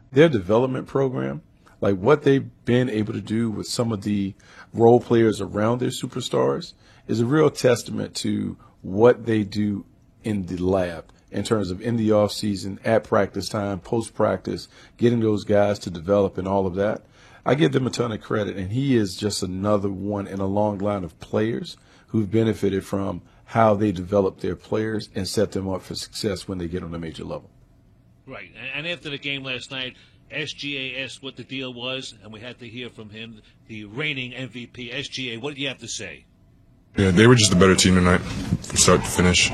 their development program, like what they've been able to do with some of the role players around their superstars, is a real testament to what they do in the lab in terms of in the off season, at practice time, post practice, getting those guys to develop and all of that. I give them a ton of credit, and he is just another one in a long line of players who've benefited from how they develop their players and set them up for success when they get on a major level. Right. And after the game last night, SGA asked what the deal was, and we had to hear from him, the reigning MVP. SGA, what did you have to say? Yeah, they were just a better team tonight from start to finish.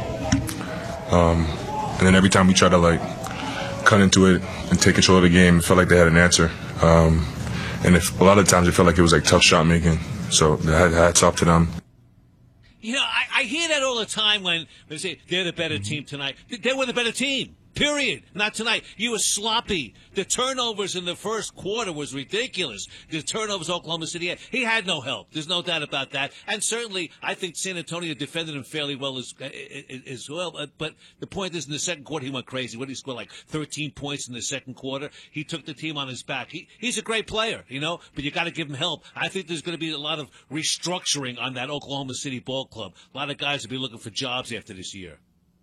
And then every time we tried to, cut into it and take control of the game, it felt like they had an answer. And a lot of times it felt like it was, tough shot making. So hats off to them. You know, I hear that all the time when they say they're the better team tonight. They were the better team. Period. Not tonight. You were sloppy. The turnovers in the first quarter was ridiculous. The turnovers Oklahoma City had. He had no help. There's no doubt about that. And certainly, I think San Antonio defended him fairly well as well. But the point is, in the second quarter, he went crazy. What did he score, 13 points in the second quarter? He took the team on his back. He's a great player, but you got to give him help. I think there's going to be a lot of restructuring on that Oklahoma City ball club. A lot of guys will be looking for jobs after this year.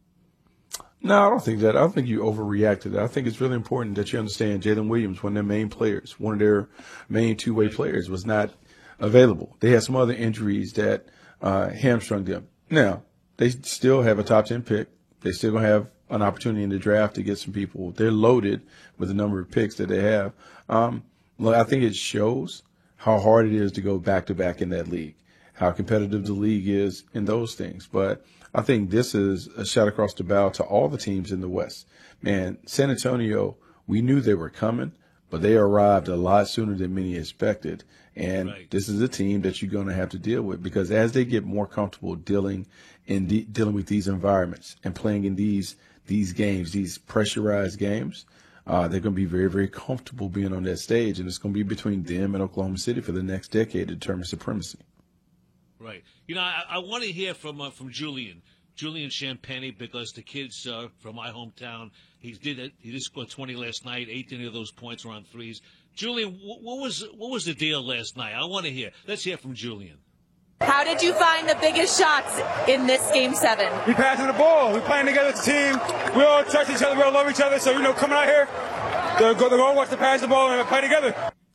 No, I don't think that. I don't think you overreacted. I think it's really important that you understand Jalen Williams, one of their main players, one of their main two-way players, was not available. They had some other injuries that hamstrung them. Now, they still have a top 10 pick. They still going to have an opportunity in the draft to get some people. They're loaded with the number of picks that they have. Look, I think it shows how hard it is to go back-to-back in that league, how competitive the league is in those things. But I think this is a shot across the bow to all the teams in the West. Man, San Antonio, we knew they were coming, but they arrived a lot sooner than many expected. And This is a team that you're going to have to deal with, because as they get more comfortable dealing with these environments and playing in these games, these pressurized games, they're going to be very, very comfortable being on that stage. And it's going to be between them and Oklahoma City for the next decade to determine supremacy. Right. I want to hear from Julian Champagnie, because the kids from my hometown, he did score 20 last night. 18 of those points were on threes. Julian, what was the deal last night? I want to hear. Let's hear from Julian. How did you find the biggest shots in this Game 7? We passing the ball. We playing together as a team. We all trust each other. We all love each other. So, coming out here, the goal was to pass the ball and play together.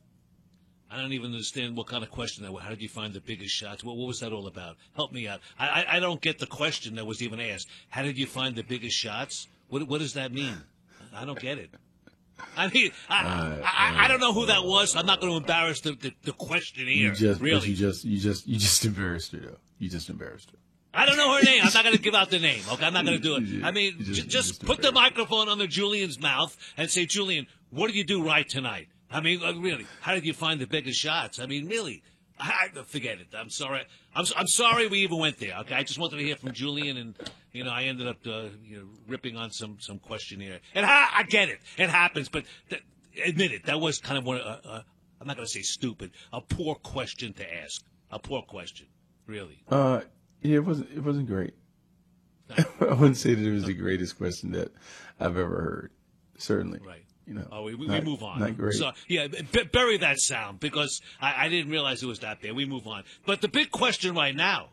I don't even understand what kind of question that was. How did you find the biggest shots? What was that all about? Help me out. I don't get the question that was even asked. How did you find the biggest shots? What does that mean? I don't get it. I mean, I don't know who that was. I'm not going to embarrass the questionnaire. Really. You just embarrassed her, though. You just embarrassed her. I don't know her name. I'm not going to give out the name. Okay, I'm not going to do it. I mean, just put the microphone under Julian's mouth and say, Julian, what did you do right tonight? I mean, really, how did you find the biggest shots? I mean, really, forget it. I'm sorry. I'm sorry we even went there. Okay, I just wanted to hear from Julian, and I ended up ripping on some questionnaire. And I get it. It happens, but admit it. That was kind of one. I'm not going to say stupid. A poor question to ask. A poor question, really. Yeah, it wasn't great. I wouldn't say that it was the greatest question that I've ever heard. Certainly. Right. We move on. Not great. So, yeah, bury that sound, because I didn't realize it was that bad. We move on. But the big question right now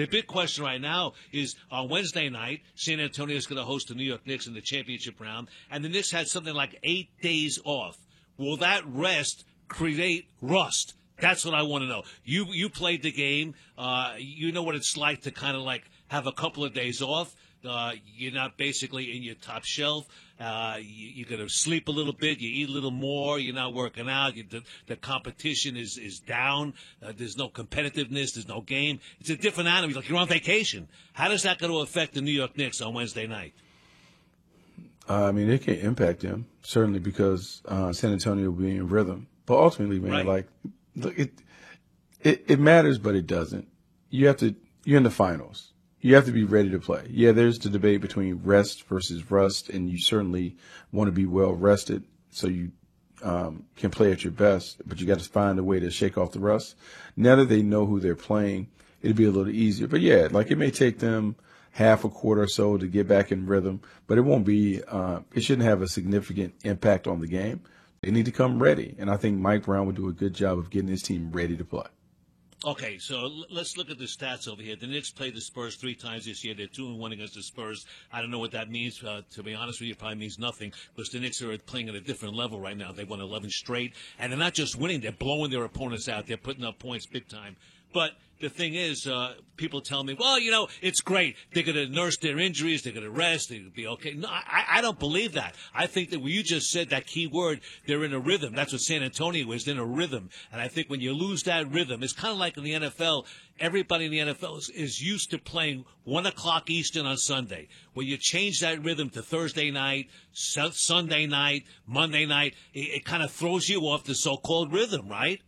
is on Wednesday night, San Antonio is going to host the New York Knicks in the championship round, and the Knicks had something like 8 days off. Will that rest create rust? That's what I want to know. You played the game. You know what it's like to kind of have a couple of days off. You're not basically in your top shelf. You're going to sleep a little bit. You eat a little more. You're not working out. The competition is down. There's no competitiveness. There's no game. It's a different animal. You're on vacation. How does that going to affect the New York Knicks on Wednesday night? I mean, it can impact them, certainly, because San Antonio will be in rhythm. But ultimately, man, look, it matters, but it doesn't. You're in the finals. You have to be ready to play. Yeah, there's the debate between rest versus rust, and you certainly want to be well rested so you can play at your best, but you got to find a way to shake off the rust. Now that they know who they're playing, it'll be a little easier. But yeah, it may take them half a quarter or so to get back in rhythm, but it won't be, it shouldn't have a significant impact on the game. They need to come ready, and I think Mike Brown would do a good job of getting his team ready to play. Okay, so let's look at the stats over here. The Knicks played the Spurs 3 times this year. They're 2-1 against the Spurs. I don't know what that means. To be honest with you, it probably means nothing because the Knicks are playing at a different level right now. They won 11 straight, and they're not just winning; they're blowing their opponents out. They're putting up points big time. But the thing is, people tell me, well, it's great. They're going to nurse their injuries. They're going to rest. They're going to be okay. No, I don't believe that. I think that when you just said that key word, they're in a rhythm. That's what San Antonio is, in a rhythm. And I think when you lose that rhythm, it's kind of like in the NFL. Everybody in the NFL is used to playing 1 o'clock Eastern on Sunday. When you change that rhythm to Thursday night, Sunday night, Monday night, it kind of throws you off the so-called rhythm, right?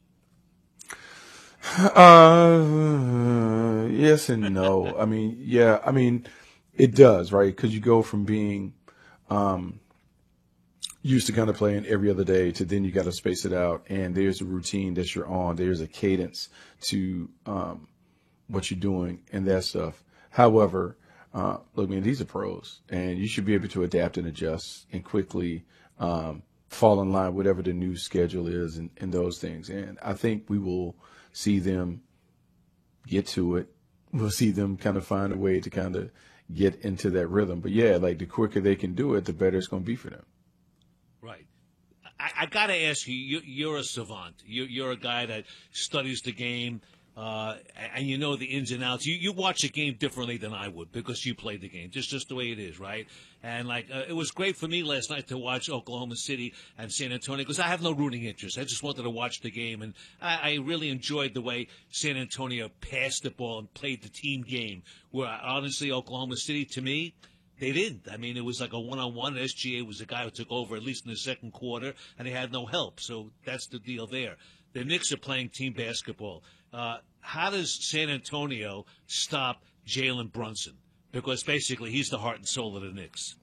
Yes and no. I mean, yeah, it does, right? Because you go from being used to kind of playing every other day to then you got to space it out, and there's a routine that you're on. There's a cadence to what you're doing and that stuff. However, look, man, these are pros, and you should be able to adapt and adjust and quickly fall in line with whatever the new schedule is and those things. And I think we will see them get to it. We'll see them kind of find a way to kind of get into that rhythm. But, yeah, like the quicker they can do it, the better it's going to be for them. Right. I got to ask you, you're a savant. You're a guy that studies the game, and you know the ins and outs. You watch the game differently than I would because you played the game. Just the way it is, right? And, it was great for me last night to watch Oklahoma City and San Antonio because I have no rooting interest. I just wanted to watch the game, and I really enjoyed the way San Antonio passed the ball and played the team game, where, honestly, Oklahoma City, to me, they didn't. I mean, it was like a one-on-one. SGA was the guy who took over, at least in the second quarter, and they had no help. So that's the deal there. The Knicks are playing team basketball. How does San Antonio stop Jalen Brunson? Because basically he's the heart and soul of the Knicks.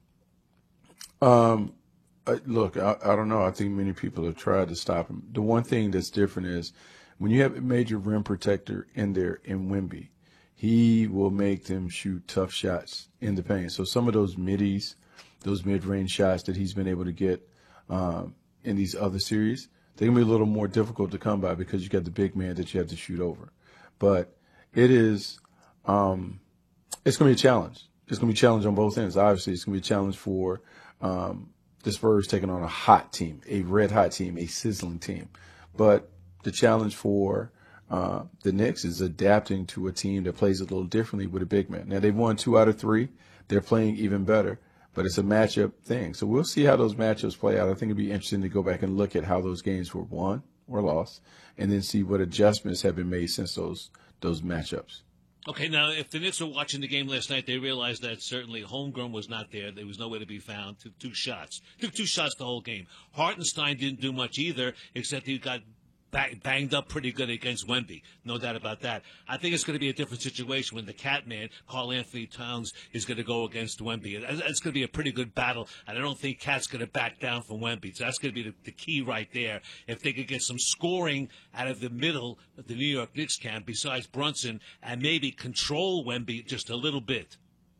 Look, I don't know. I think many people have tried to stop him. The one thing that's different is when you have a major rim protector in there in Wemby, he will make them shoot tough shots in the paint. So some of those middies, those mid-range shots that he's been able to get in these other series, they can be a little more difficult to come by because you got the big man that you have to shoot over. But it is it's going to be a challenge. It's going to be a challenge on both ends. Obviously, it's going to be a challenge for the Spurs taking on a hot team, a red-hot team, a sizzling team. But the challenge for the Knicks is adapting to a team that plays a little differently with a big man. Now, they've won 2 out of 3. They're playing even better, but it's a matchup thing. So we'll see how those matchups play out. I think it'd be interesting to go back and look at how those games were won or lost and then see what adjustments have been made since those matchups. Okay, now, if the Knicks were watching the game last night, they realized that certainly Holmgren was not there. There was nowhere to be found. Took 2 shots. Took 2 shots the whole game. Hartenstein didn't do much either, except he got banged up pretty good against Wemby. No doubt about that. I think it's going to be a different situation when the cat man, Karl Anthony Towns, is going to go against Wemby. It's going to be a pretty good battle, and I don't think Cat's going to back down from Wemby. So that's going to be the key right there. If they could get some scoring out of the middle of the New York Knicks camp, besides Brunson, and maybe control Wemby just a little bit.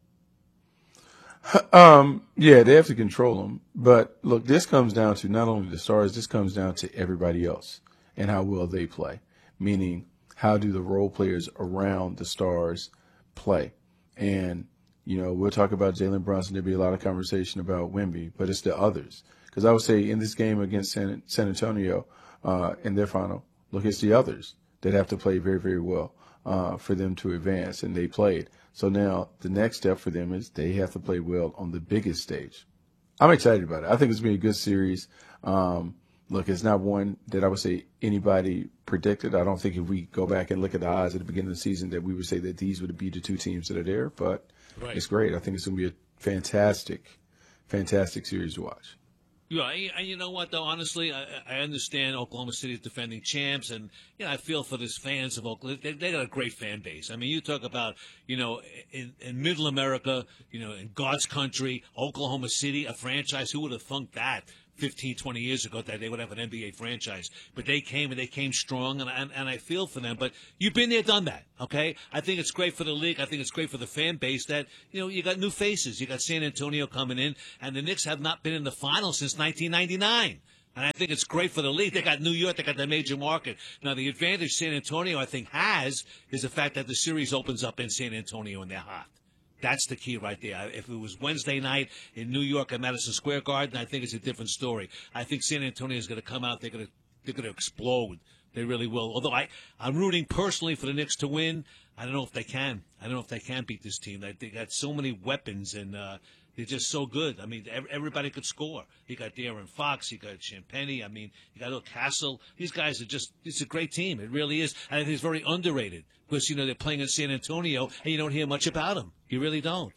Yeah, they have to control him. But, look, this comes down to not only the Stars, this comes down to everybody else and how well they play, meaning how do the role players around the Stars play. And, we'll talk about Jalen Brunson. There'll be a lot of conversation about Wemby, but it's the others. Because I would say in this game against San Antonio in their final, look, it's the others that have to play very, very well for them to advance, and they played. So now the next step for them is they have to play well on the biggest stage. I'm excited about it. I think it's going to be a good series. Look, it's not one that I would say anybody predicted. I don't think if we go back and look at the odds at the beginning of the season that we would say that these would be the 2 teams that are there. But right. It's great. I think it's going to be a fantastic, fantastic series to watch. Yeah, and you know what, though, honestly, I understand Oklahoma City is defending champs, and, I feel for the fans of Oklahoma. They got a great fan base. I mean, you talk about, in Middle America, in God's country, Oklahoma City, a franchise, who would have thunk that 15, 20 years ago that they would have an NBA franchise? But they came, and they came strong, and I feel for them. But you've been there, done that, okay? I think it's great for the league. I think it's great for the fan base that, you got new faces. You got San Antonio coming in, and the Knicks have not been in the finals since 1999. And I think it's great for the league. They got New York. They got the major market. Now, the advantage San Antonio, I think, has is the fact that the series opens up in San Antonio and they're hot. That's the key right there. If it was Wednesday night in New York at Madison Square Garden, I think it's a different story. I think San Antonio is going to come out. They're going to explode. They really will. Although I'm rooting personally for the Knicks to win. I don't know if they can. I don't know if they can beat this team. They got so many weapons, and they're just so good. I mean, everybody could score. You got De'Aaron Fox. You got Champagnie. I mean, you got Castle. These guys are it's a great team. It really is. And I think it's very underrated because, they're playing in San Antonio, and you don't hear much about them. You really don't.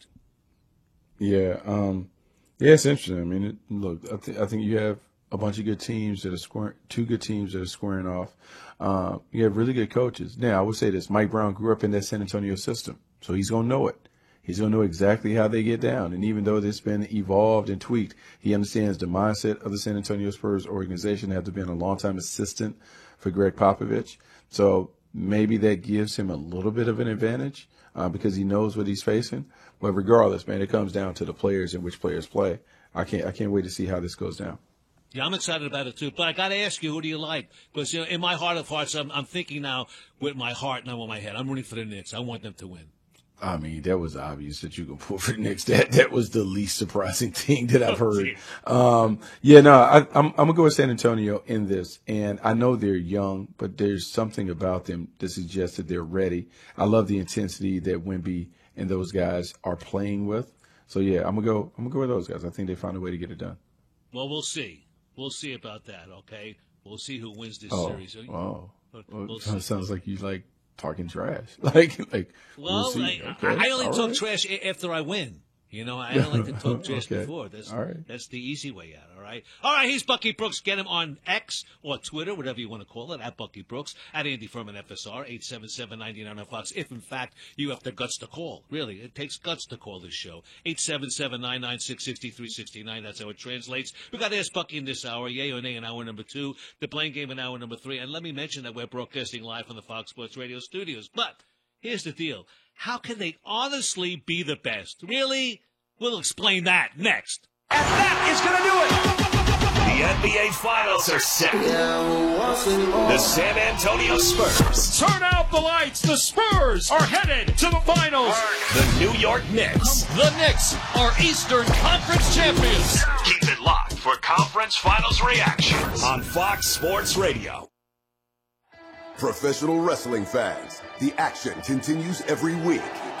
Yeah. Yeah, it's interesting. I mean, look, I think you have a bunch of good teams that are scoring, 2 good teams that are squaring off. You have really good coaches. Now, I would say this. Mike Brown grew up in that San Antonio system, so he's going to know it. He's going to know exactly how they get down. And even though it's been evolved and tweaked, he understands the mindset of the San Antonio Spurs organization after being a longtime assistant for Greg Popovich. So maybe that gives him a little bit of an advantage because he knows what he's facing. But regardless, man, it comes down to the players and which players play. I can't wait to see how this goes down. Yeah, I'm excited about it, too. But I got to ask you, who do you like? Because, in my heart of hearts, I'm thinking now with my heart, not with my head. I'm rooting for the Knicks. I want them to win. I mean, that was obvious that you could pull for the Knicks. That was the least surprising thing that I've heard. I'm gonna go with San Antonio in this, and I know they're young, but there's something about them that suggests that they're ready. I love the intensity that Wemby and those guys are playing with. So yeah, I'm gonna go with those guys. I think they found a way to get it done. Well, we'll see. We'll see about that. Okay, we'll see who wins this series. Oh, we'll sounds like you like talking trash. Like. Well, I only talk trash after I win. I don't like to talk trash before. That's the easy way out, all right? All right, he's Bucky Brooks. Get him on X or Twitter, whatever you want to call it, at Bucky Brooks, at Andy Furman FSR, 877-99 on Fox, if, in fact, you have the guts to call. Really, it takes guts to call this show. 877-996-6369, that's how it translates. We got to ask Bucky in this hour, yay or nay in hour number 2, the Blame Game in hour number 3, and let me mention that we're broadcasting live from the Fox Sports Radio studios. But here's the deal. How can they honestly be the best? Really? We'll explain that next. And that is going to do it. The NBA Finals are set. The San Antonio Spurs. Turn out the lights. The Spurs are headed to the finals. The New York Knicks. The Knicks are Eastern Conference champions. Keep it locked for Conference Finals reactions on Fox Sports Radio. Professional wrestling fans, the action continues every week.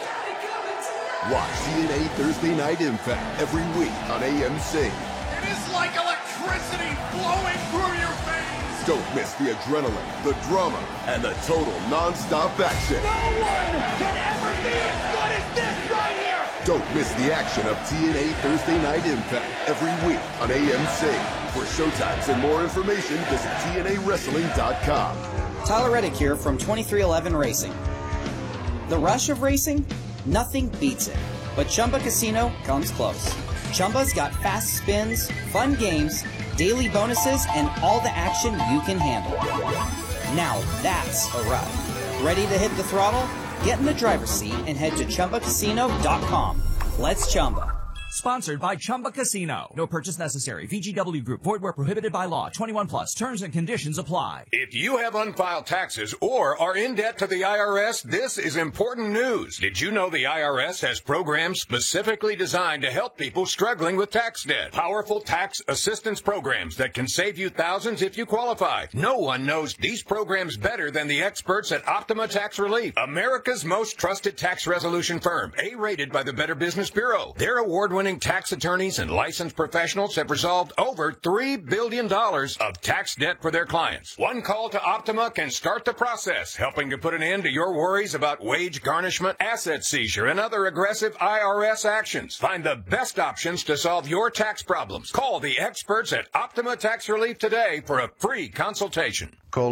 Watch TNA Thursday Night Impact every week on AMC. It is like electricity flowing through your veins. Don't miss the adrenaline, the drama, and the total non-stop action. No one can ever be as good as this right here. Don't miss the action of TNA Thursday Night Impact every week on AMC. For showtimes and more information, visit TNAWrestling.com. Tyler Reddick here from 2311 Racing. The rush of racing? Nothing beats it. But Chumba Casino comes close. Chumba's got fast spins, fun games, daily bonuses, and all the action you can handle. Now that's a ride. Ready to hit the throttle? Get in the driver's seat and head to ChumbaCasino.com. Let's Chumba. Sponsored by Chumba Casino. No purchase necessary. VGW Group. Void where prohibited by law. 21 plus. Terms and conditions apply. If you have unfiled taxes or are in debt to the IRS, this is important news. Did you know the IRS has programs specifically designed to help people struggling with tax debt? Powerful tax assistance programs that can save you thousands if you qualify. No one knows these programs better than the experts at Optima Tax Relief, America's most trusted tax resolution firm, A-rated by the Better Business Bureau. Their award-winning tax attorneys and licensed professionals have resolved over $3 billion of tax debt for their clients. One call to Optima can start the process, helping to put an end to your worries about wage garnishment, asset seizure, and other aggressive IRS actions. Find the best options to solve your tax problems. Call the experts at Optima Tax Relief today for a free consultation. Call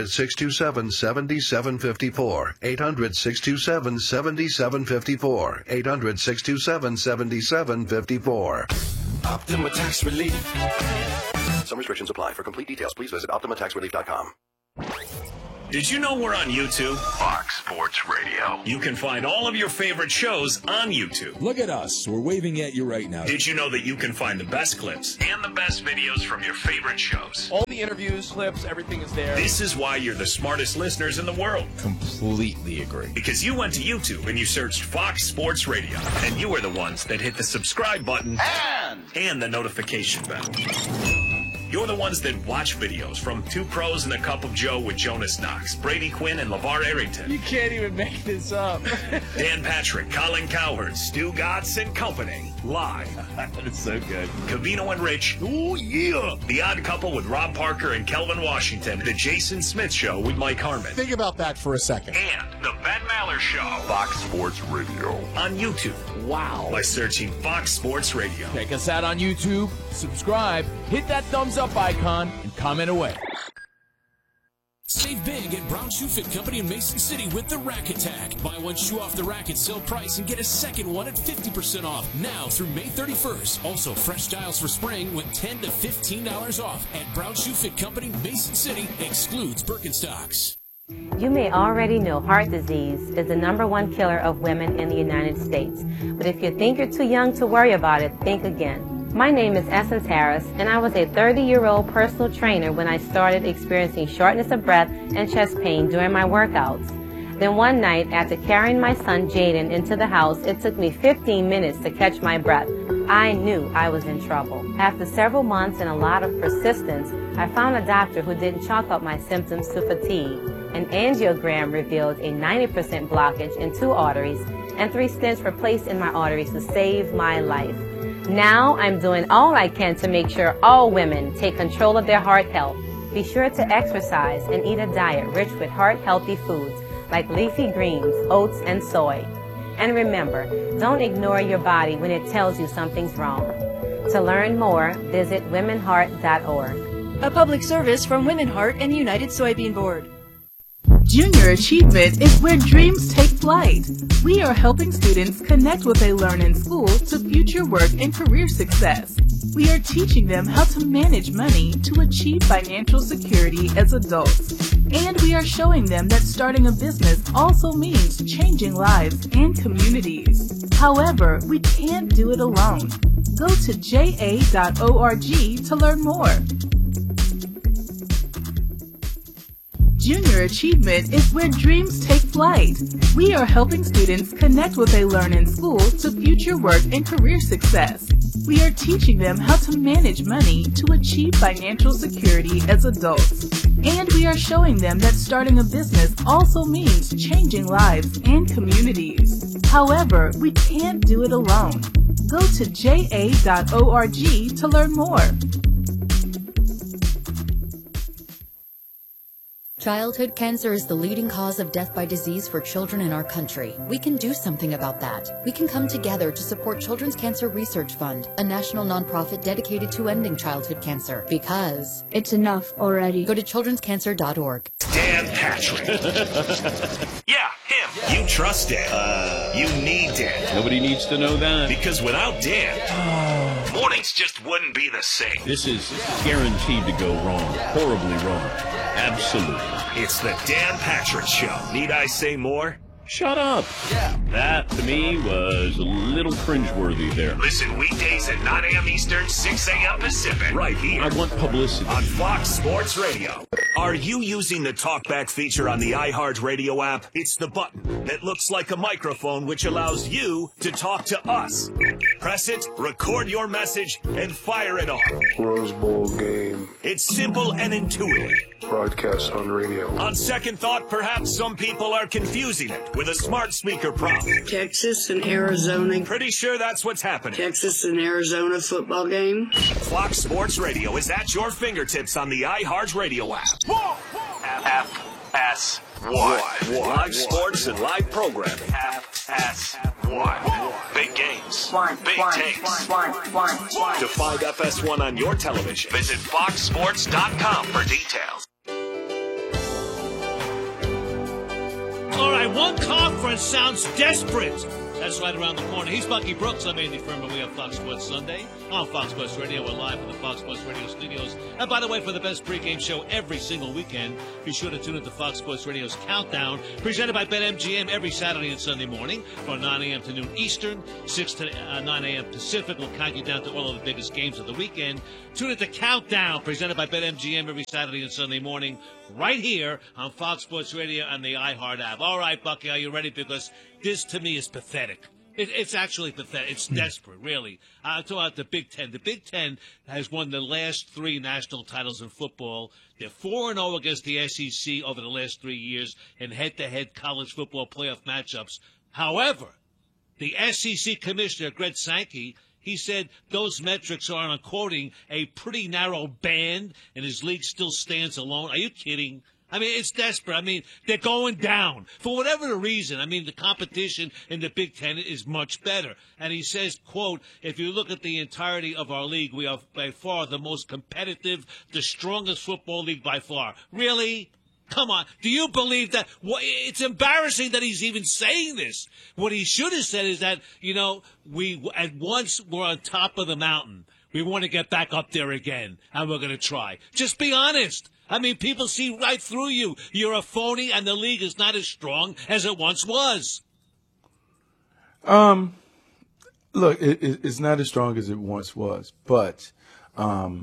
800-627-7754. 800-627-7754. 800-627-7754. Optima Tax Relief. Some restrictions apply. For complete details, please visit OptimaTaxRelief.com. Did you know we're on YouTube? Fox Sports Radio. You can find all of your favorite shows on YouTube. Look at us. We're waving at you right now. Did you know that you can find the best clips and the best videos from your favorite shows? All the interviews, clips, everything is there. This is why you're the smartest listeners in the world. Completely agree. Because you went to YouTube and you searched Fox Sports Radio. And you are the ones that hit the subscribe button and the notification bell. You're the ones that watch videos from Two Pros and a Cup of Joe with Jonas Knox, Brady Quinn, and LeVar Arrington. You can't even make this up. Dan Patrick, Colin Cowherd, Stu Gatz, and company. Live. That's so good. Cavino and Rich. Oh, yeah. The Odd Couple with Rob Parker and Kelvin Washington. The Jason Smith Show with Mike Harmon. Think about that for a second. And the Ben Maller Show. Fox Sports Radio. On YouTube. Wow. By searching Fox Sports Radio. Check us out on YouTube. Subscribe. Hit that thumbs up icon and comment away. Save big at Brown Shoe Fit Company in Mason City with the Rack Attack. Buy one shoe off the rack at sale price and get a second one at 50% off now through May 31st. Also, fresh styles for spring with $10 to $15 off at Brown Shoe Fit Company, Mason City. Excludes Birkenstocks. You may already know heart disease is the #1 killer of women in the United States. But if you think you're too young to worry about it, think again. My name is Essence Harris, and I was a 30-year-old personal trainer when I started experiencing shortness of breath and chest pain during my workouts. Then one night, after carrying my son Jaden into the house, it took me 15 minutes to catch my breath. I knew I was in trouble. After several months and a lot of persistence, I found a doctor who didn't chalk up my symptoms to fatigue. An angiogram revealed a 90% blockage in 2 arteries, and 3 stents were placed in my arteries to save my life. Now I'm doing all I can to make sure all women take control of their heart health. Be sure to exercise and eat a diet rich with heart-healthy foods like leafy greens, oats, and soy. And remember, don't ignore your body when it tells you something's wrong. To learn more, visit womenheart.org. A public service from Women Heart and the United Soybean Board. Junior Achievement is where dreams take flight. We are helping students connect what they learn in school to future work and career success. We are teaching them how to manage money to achieve financial security as adults. And we are showing them that starting a business also means changing lives and communities. However, we can't do it alone. Go to ja.org to learn more. Junior Achievement is where dreams take flight. We are helping students connect what they learn in school to future work and career success. We are teaching them how to manage money to achieve financial security as adults. And we are showing them that starting a business also means changing lives and communities. However, we can't do it alone. Go to ja.org to learn more. Childhood cancer is the leading cause of death by disease for children in our country. We can do something about that. We can come together to support Children's Cancer Research Fund, a national nonprofit dedicated to ending childhood cancer. Because it's enough already. Go to childrenscancer.org. Dan Patrick. Yeah, him. You trust Dan. You need Dan. Nobody needs to know that. Because without Dan, mornings just wouldn't be the same. This is guaranteed to go wrong. Horribly wrong. Absolutely. It's the Dan Patrick Show. Need I say more? Shut up. Yeah. That, to me, was a little cringeworthy there. Listen weekdays at 9 a.m. Eastern, 6 a.m. Pacific. Right here. I want publicity. On Fox Sports Radio. Are you using the TalkBack feature on the iHeartRadio app? It's the button that looks like a microphone which allows you to talk to us. Press it, record your message, and fire it off. Rose Bowl game. It's simple and intuitive. Broadcast on radio. On second thought, perhaps some people are confusing it with a smart speaker prompt. Texas and Arizona. Pretty sure that's what's happening. Texas and Arizona football game. Fox Sports Radio is at your fingertips on the iHeartRadio app. FS1. Live sports and live programming. FS1. Big games. Big takes. To find FS1 on your television, visit foxsports.com for details. All right, one conference sounds desperate. That's right around the corner. He's Bucky Brooks. I'm Andy Furman. We have Fox Sports Sunday on Fox Sports Radio. We're live from the Fox Sports Radio studios. And by the way, for the best pregame show every single weekend, be sure to tune into Fox Sports Radio's Countdown, presented by BetMGM every Saturday and Sunday morning from 9 a.m. to noon Eastern, 6 to 9 a.m. Pacific. We'll count you down to all of the biggest games of the weekend. Tune into Countdown, presented by BetMGM every Saturday and Sunday morning, right here on Fox Sports Radio and the iHeart app. All right, Bucky, are you ready? Because this, to me, is pathetic. It's actually pathetic. It's desperate, really. I'll talk about the Big Ten. The Big Ten has won the last 3 national titles in football. They're 4-0 against the SEC over the last 3 years in head-to-head college football playoff matchups. However, the SEC commissioner, Greg Sankey, he said those metrics are, and I'm quoting, a pretty narrow band, and his league still stands alone. Are you kidding? I mean, it's desperate. I mean, they're going down. For whatever the reason, I mean, the competition in the Big Ten is much better. And he says, quote, if you look at the entirety of our league, we are by far the most competitive, the strongest football league by far. Really? Come on. Do you believe that? It's embarrassing that he's even saying this. What he should have said is that, you know, we at once were on top of the mountain. We want to get back up there again, and we're going to try. Just be honest. I mean, people see right through you. You're a phony, and the league is not as strong as it once was. Look, it's not as strong as it once was, but I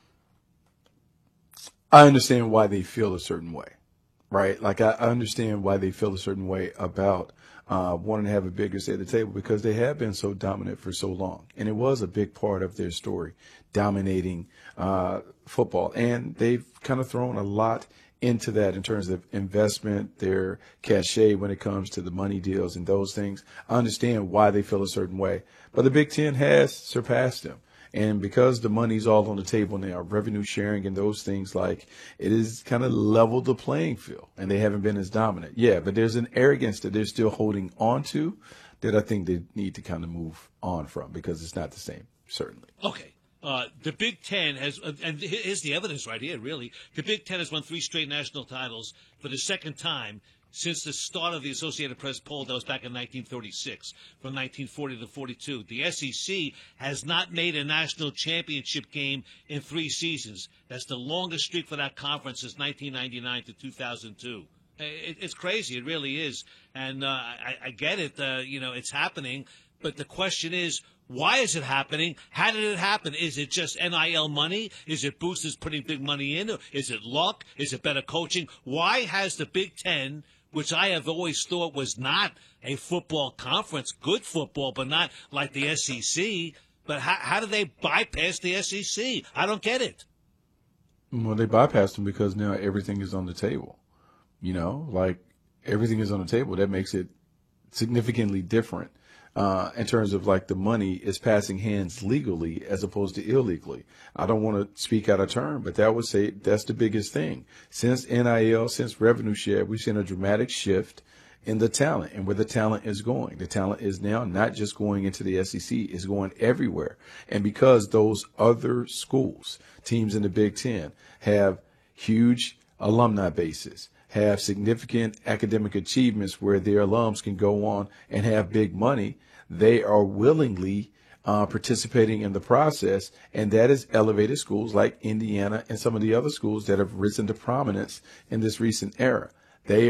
understand why they feel a certain way, right? Like, I understand why they feel a certain way about wanting to have a bigger say at the table, because they have been so dominant for so long. And it was a big part of their story, dominating football. And they've kind of thrown a lot into that in terms of investment, their cachet when it comes to the money deals and those things. I understand why they feel a certain way. But the Big Ten has surpassed them. And because the money's all on the table now, revenue sharing and those things, like, it is kind of leveled the playing field, and they haven't been as dominant. Yeah, but there's an arrogance that they're still holding on to that I think they need to kind of move on from, because it's not the same, certainly. Okay. The Big Ten has, and here's the evidence right here, really. The Big Ten has won 3 straight national titles for the second time since the start of the Associated Press poll. That was back in 1936, from 1940 to 42. The SEC has not made a national championship game in 3 seasons. That's the longest streak for that conference since 1999 to 2002. It's crazy. It really is. And I get it. You know, it's happening. But the question is, why is it happening? How did it happen? Is it just NIL money? Is it boosters putting big money in? Is it luck? Is it better coaching? Why has the Big Ten, which I have always thought was not a football conference, good football, but not like the SEC, but how do they bypass the SEC? I don't get it. Well, they bypassed them because now everything is on the table. You know, like, everything is on the table. That makes it significantly different. In terms of, like, the money is passing hands legally as opposed to illegally. I don't want to speak out of turn, but that would say that's the biggest thing. Since NIL, since revenue share, we've seen a dramatic shift in the talent and where the talent is going. The talent is now not just going into the SEC, it's going everywhere. And because those other schools, teams in the Big Ten, have huge alumni bases, have significant academic achievements where their alums can go on and have big money, they are willingly participating in the process, and that has elevated schools like Indiana and some of the other schools that have risen to prominence in this recent era. They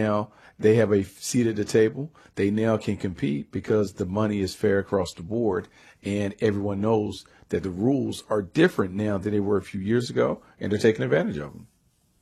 have a seat at the table. They now can compete because the money is fair across the board, and everyone knows that the rules are different now than they were a few years ago, and they're taking advantage of them.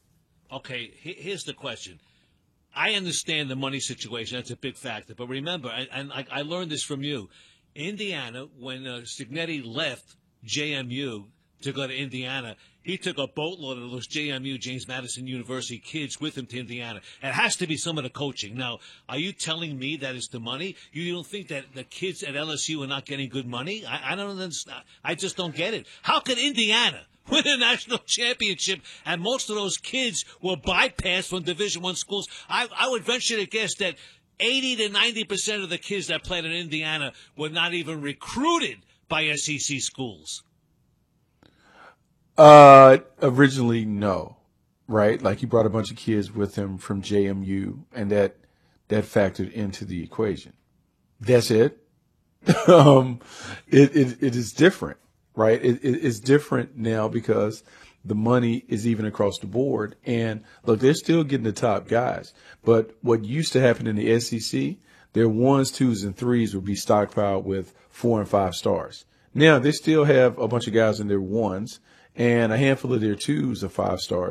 Okay, here's the question. I understand the money situation. That's a big factor. But remember, and I learned this from you, Indiana, when Cignetti left JMU to go to Indiana, he took a boatload of those JMU, James Madison University kids with him to Indiana. It has to be some of the coaching. Now, are you telling me that it's the money? You don't think that the kids at LSU are not getting good money? I don't understand. I just don't get it. How could Indiana win a national championship and most of those kids were bypassed from Division I schools? I would venture to guess that 80 to 90% of the kids that played in Indiana were not even recruited by SEC schools. Originally, no, right? Like, he brought a bunch of kids with him from JMU, and that factored into the equation. That's it. It is different, right? It's different now because the money is even across the board. And look, they're still getting the top guys. But what used to happen in the SEC, their 1s, 2s, and 3s would be stockpiled with 4 and 5 stars. Now they still have a bunch of guys in their 1s and a handful of their 2s are 5 stars.